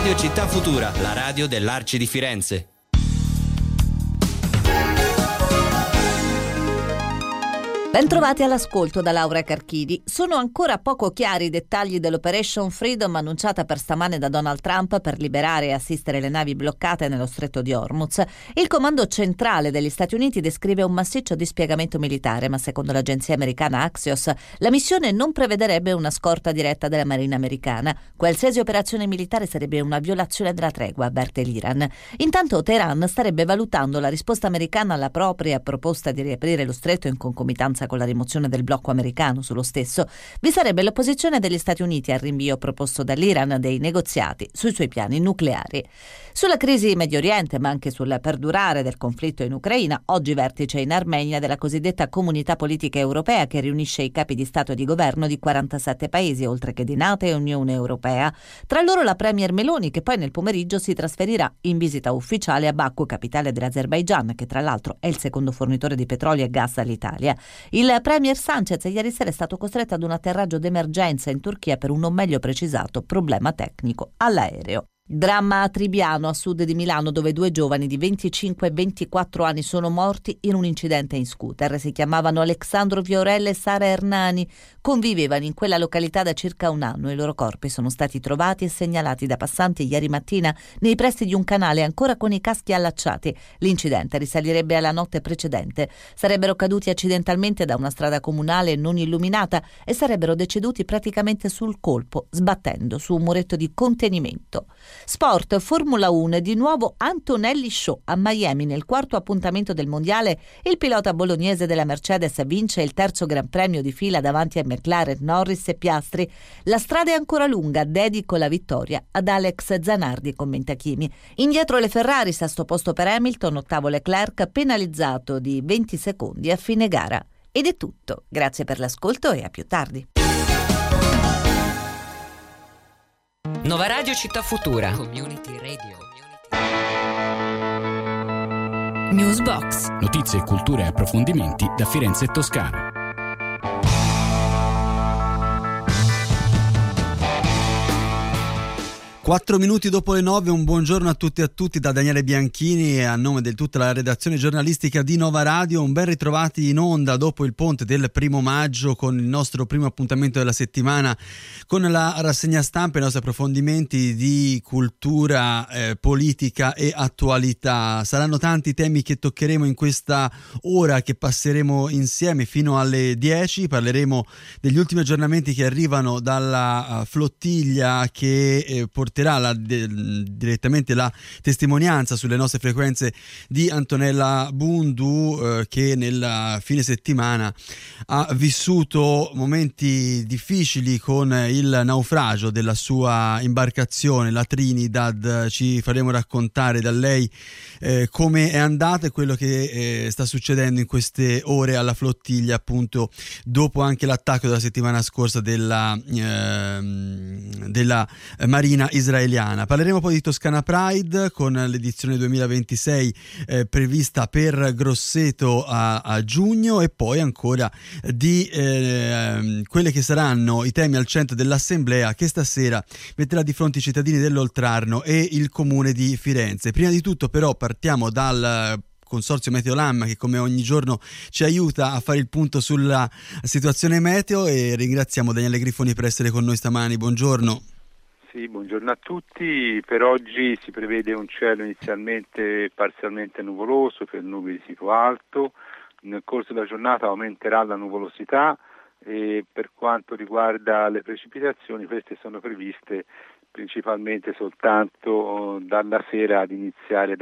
Radio Città Futura, la radio dell'Arci di Firenze. Bentrovati all'ascolto da Laura Carchidi. Sono ancora poco chiari i dettagli dell'Operation Freedom annunciata per stamane da Donald Trump per liberare e assistere le navi bloccate nello stretto di Hormuz. Il comando centrale degli Stati Uniti descrive un massiccio dispiegamento militare, ma secondo l'agenzia americana Axios la missione non prevederebbe una scorta diretta della Marina americana. Qualsiasi operazione militare sarebbe una violazione della tregua, avverte l'Iran. Intanto Teheran starebbe valutando la risposta americana alla propria proposta di riaprire lo stretto in concomitanza con la rimozione del blocco americano sullo stesso. Vi sarebbe l'opposizione degli Stati Uniti al rinvio proposto dall'Iran dei negoziati sui suoi piani nucleari. Sulla crisi in Medio Oriente, ma anche sul perdurare del conflitto in Ucraina, oggi vertice in Armenia della cosiddetta Comunità Politica Europea, che riunisce i capi di Stato e di Governo di 47 paesi, oltre che di NATO e Unione Europea. Tra loro la premier Meloni, che poi nel pomeriggio si trasferirà in visita ufficiale a Baku, capitale dell'Azerbaigian, che tra l'altro è il secondo fornitore di petrolio e gas all'Italia. Il premier Sanchez ieri sera è stato costretto ad un atterraggio d'emergenza in Turchia per un non meglio precisato problema tecnico all'aereo. Dramma a Tribiano, a sud di Milano, dove 2 giovani di 25 e 24 anni sono morti in un incidente in scooter. Si chiamavano Alexandro Viorella e Sara Hernani. Convivevano in quella località da circa un anno. I loro corpi sono stati trovati e segnalati da passanti ieri mattina nei pressi di un canale ancora con i caschi allacciati. L'incidente risalirebbe alla notte precedente. Sarebbero caduti accidentalmente da una strada comunale non illuminata e sarebbero deceduti praticamente sul colpo, sbattendo su un muretto di contenimento. Sport, Formula 1 e di nuovo Antonelli Show a Miami. Nel quarto appuntamento del mondiale il pilota bolognese della Mercedes vince il terzo Gran Premio di fila davanti a McLaren, Norris e Piastri. La strada è ancora lunga, dedico la vittoria ad Alex Zanardi, commenta Kimi. Indietro le Ferrari, sesto posto per Hamilton, ottavo Leclerc, penalizzato di 20 secondi a fine gara. Ed è tutto, grazie per l'ascolto e a più tardi. Nova Radio Città Futura. Community Radio. Newsbox. Notizie, cultura e approfondimenti da Firenze e Toscana. 4 minuti dopo le 9, un buongiorno a tutti e a tutti da Daniele Bianchini e a nome di tutta la redazione giornalistica di Nova Radio. Un ben ritrovati in onda dopo il ponte del 1 maggio con il nostro primo appuntamento della settimana, con la rassegna stampa e i nostri approfondimenti di cultura, politica e attualità. Saranno tanti i temi che toccheremo in questa ora che passeremo insieme fino alle 10. Parleremo degli ultimi aggiornamenti che arrivano dalla flottiglia che porterà direttamente la testimonianza sulle nostre frequenze di Antonella Bundu, che nel fine settimana ha vissuto momenti difficili con il naufragio della sua imbarcazione, la Trinidad. Ci faremo raccontare da lei come è andata e quello che sta succedendo in queste ore alla flottiglia, appunto dopo anche l'attacco della settimana scorsa della Marina israeliana. Parleremo poi di Toscana Pride con l'edizione 2026 prevista per Grosseto a giugno, e poi ancora di quelle che saranno i temi al centro dell'assemblea che stasera metterà di fronte i cittadini dell'Oltrarno e il comune di Firenze. Prima di tutto però partiamo dal Consorzio Meteolam, che come ogni giorno ci aiuta a fare il punto sulla situazione meteo, e ringraziamo Daniele Grifoni per essere con noi stamani. Buongiorno. Sì, buongiorno a tutti. Per oggi si prevede un cielo inizialmente parzialmente nuvoloso per nubi di tipo alto. Nel corso della giornata aumenterà la nuvolosità e per quanto riguarda le precipitazioni, queste sono previste principalmente soltanto dalla sera ad iniziare